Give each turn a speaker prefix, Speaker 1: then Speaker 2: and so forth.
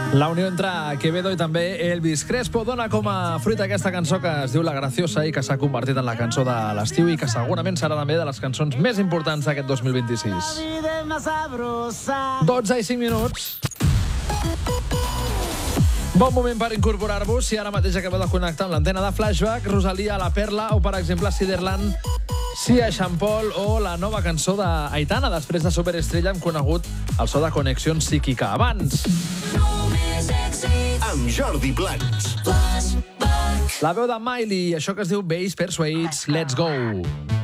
Speaker 1: La unió entre Quevedo i també Elvis Crespo dona com a fruit aquesta cançó que es diu La Graciosa i que s'ha convertit en la cançó de l'estiu i que segurament serà també de les cançons més importants d'aquest 2026. 12 i 5 minuts. Bon moment per incorporar-vos. Si ara mateix acabeu de connectar amb l'antena de Flashback, Rosalia, La Perla o, per exemple, Siderland, Sia Xampol o la nova cançó d'Aitana. Després de Superestrella hem conegut el so de Connexió Psíquica. Abans,
Speaker 2: amb Jordi Plans.
Speaker 1: la veu de Miley, això que es diu Bass Persuades, Let's Go.